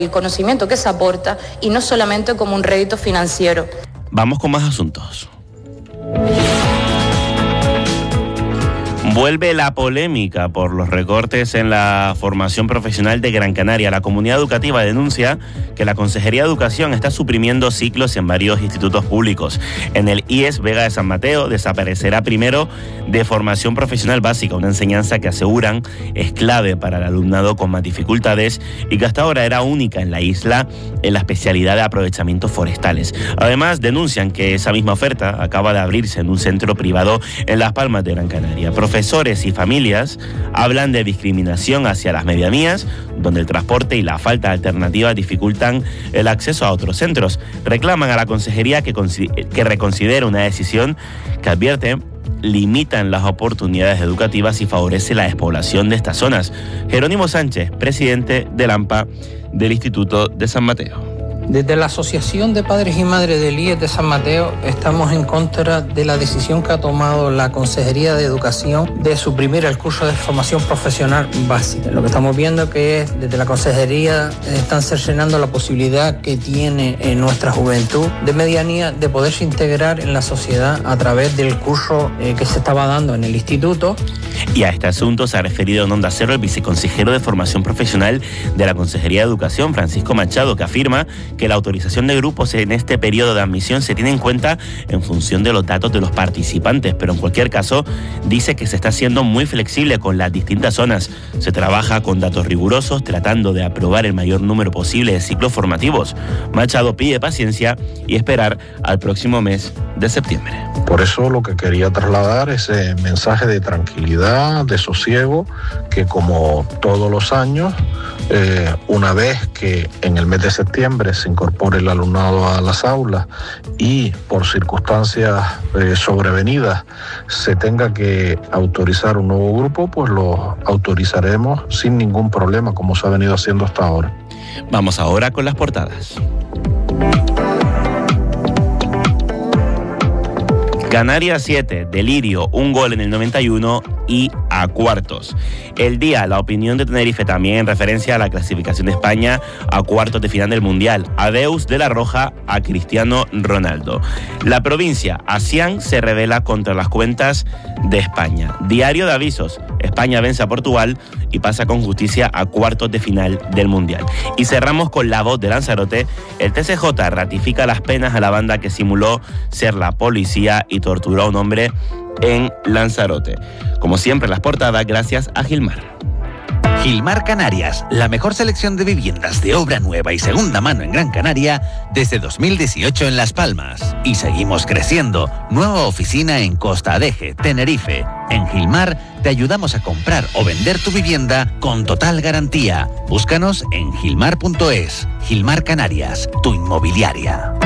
el conocimiento que se aporta y no solamente como un rédito financiero. Vamos con más asuntos. Vuelve la polémica por los recortes en la formación profesional de Gran Canaria. La comunidad educativa denuncia que la Consejería de Educación está suprimiendo ciclos en varios institutos públicos. En el IES Vega de San Mateo desaparecerá primero de formación profesional básica, una enseñanza que aseguran es clave para el alumnado con más dificultades y que hasta ahora era única en la isla en la especialidad de aprovechamientos forestales. Además, denuncian que esa misma oferta acaba de abrirse en un centro privado en Las Palmas de Gran Canaria. Profesores y familias hablan de discriminación hacia las medianías, donde el transporte y la falta de alternativas dificultan el acceso a otros centros. Reclaman a la consejería que reconsidere una decisión que advierte limitan las oportunidades educativas y favorece la despoblación de estas zonas. Jerónimo Sánchez, presidente del AMPA del Instituto de San Mateo. Desde la Asociación de Padres y Madres del IES de San Mateo estamos en contra de la decisión que ha tomado la Consejería de Educación de suprimir el curso de formación profesional básica. Lo que estamos viendo que es desde la Consejería están cercenando la posibilidad que tiene en nuestra juventud de medianía de poderse integrar en la sociedad a través del curso que se estaba dando en el instituto. Y a este asunto se ha referido en Onda Cero el viceconsejero de Formación Profesional de la Consejería de Educación, Francisco Machado, que afirma que la autorización de grupos en este periodo de admisión se tiene en cuenta en función de los datos de los participantes, pero en cualquier caso dice que se está siendo muy flexible con las distintas zonas. Se trabaja con datos rigurosos tratando de aprobar el mayor número posible de ciclos formativos. Machado pide paciencia y esperar al próximo mes de septiembre. Por eso lo que quería trasladar es ese mensaje de tranquilidad, de sosiego, que como todos los años, una vez que en el mes de septiembre se incorpore el alumnado a las aulas y por circunstancias sobrevenidas se tenga que autorizar un nuevo grupo, pues lo autorizaremos sin ningún problema, como se ha venido haciendo hasta ahora. Vamos ahora con las portadas. Canarias 7, delirio, un gol en el 91 y a cuartos. El Día, la opinión de Tenerife también en referencia a la clasificación de España a cuartos de final del Mundial. Adeus de la Roja a Cristiano Ronaldo. La Provincia, Asian se revela contra las cuentas de España. Diario de Avisos, España vence a Portugal y pasa con justicia a cuartos de final del Mundial. Y cerramos con La Voz de Lanzarote. El TCJ ratifica las penas a la banda que simuló ser la policía y torturó a un hombre en Lanzarote. Como siempre, las portadas gracias a Gilmar. Gilmar Canarias, la mejor selección de viviendas de obra nueva y segunda mano en Gran Canaria desde 2018 en Las Palmas. Y seguimos creciendo. Nueva oficina en Costa Adeje, Tenerife. En Gilmar te ayudamos a comprar o vender tu vivienda con total garantía. Búscanos en gilmar.es. Gilmar Canarias, tu inmobiliaria.